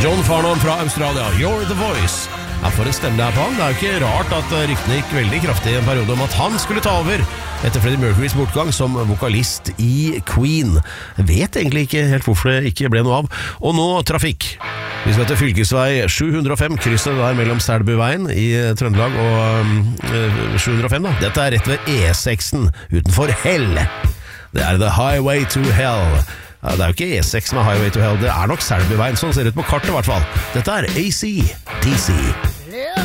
John Farnham fra Australia, You're the Voice. Ja, for en stemme det er på han. Det er jo ikke rart at ryktene gikk veldig kraftig i en periode om at han skulle ta over etter Freddie Mercurys bortgang som vokalist i Queen. Jeg vet egentlig ikke helt hvorfor det ikke ble noe av. Og nå trafikk. Vi skal til fylkesvei 705, krysset der mellom Selbuveien i Trøndelag og 705 da. Dette er rett ved E6-en utenfor Hell. Det er The Highway to Hell. Ja, det er jo ikke E6 med Highway to Hell, det er nok Selbuveien, sånn ser det ut på kartet i hvert fall. Dette er AC/DC.